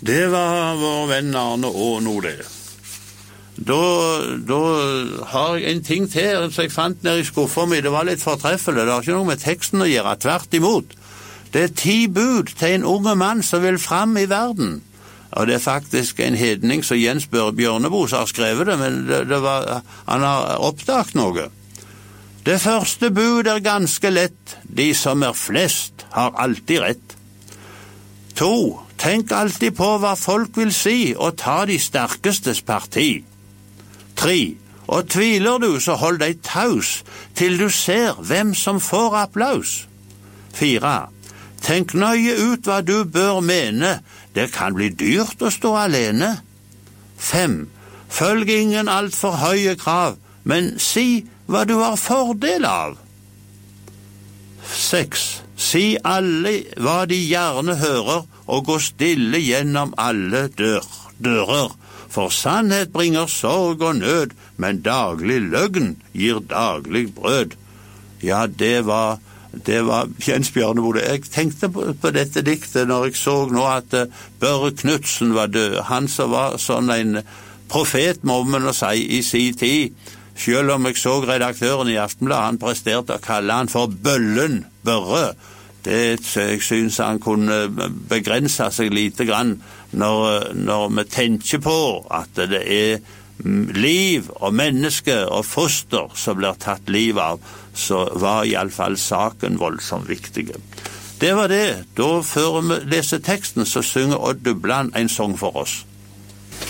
Det var vår venn Arne Åno det. Da har jeg en ting til som jeg fant nede i skuffen min. Det var litt fortreffelig. Det har ikke noe med teksten å gjøre, tvert imot. Det er 10 bud til en unge mann som vil fram i verden. Og det er faktisk en hedning som Jens Bjørneboe har skrevet det, men han har oppdaget noe. Det første bud er ganske lett. De som er flest har alltid rett. 2. Tenk alltid på hva folk vil si, og ta de sterkestes parti. 3. Og tviler du, så hold deg taus, til du ser hvem som får applaus. 4. Tenk nøye ut hva du bør mene, det kan bli dyrt å stå alene. 5. Følg ingen alt for høye krav, men si hva du har fordel av. 6. Si alle hva de gjerne hører, og gå stille gjennom alle dører. For sannhet bringer sorg og nød, men daglig løgn gir daglig brød. Ja, det var Jens Bjørneboe. Jeg tenkte på dette diktet når jeg så nå at Børre Knudsen var død. Han som var sånn en profet, må man si, i sin tid. Selv om jeg så redaktøren i Aftenbladet, han presterte å kalle han for Bøllen Børre. Jeg synes han kunne begrense seg lite grann når vi tenker på at det er liv og mennesker og foster som blir tatt liv av, så var i alle fall saken voldsomt viktig. Det var det. Da før vi leser teksten, så synger Odd Dubland en sang for oss.